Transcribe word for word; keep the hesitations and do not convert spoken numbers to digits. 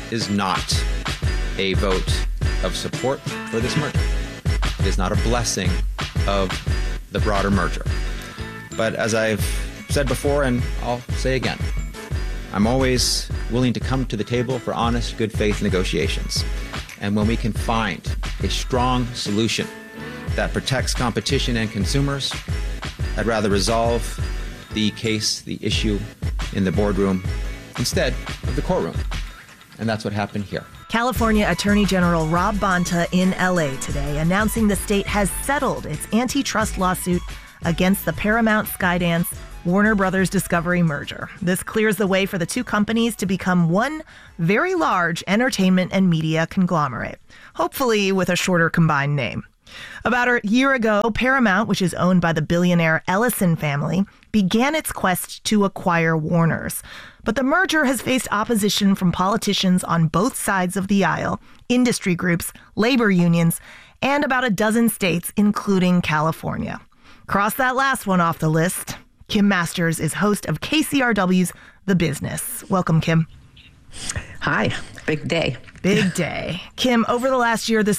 is not a vote of support for this merger. It is not a blessing of the broader merger. But as I've said before, and I'll say again, I'm always willing to come to the table for honest, good faith negotiations. And when we can find a strong solution that protects competition and consumers, I'd rather resolve the case, the issue in the boardroom instead of the courtroom. And that's what happened here. California Attorney General Rob Bonta in L A today announcing the state has settled its antitrust lawsuit against the Paramount Skydance Warner Brothers Discovery merger. This clears the way for the two companies to become one very large entertainment and media conglomerate, hopefully with a shorter combined name. About a year ago, Paramount, which is owned by the billionaire Ellison family, began its quest to acquire Warner's. But the merger has faced opposition from politicians on both sides of the aisle, industry groups, labor unions, and about a dozen states, including California. Cross that last one off the list. Kim Masters is host of K C R W's The Business. Welcome, Kim. Hi. Big day. Big day. Kim, over the last year, this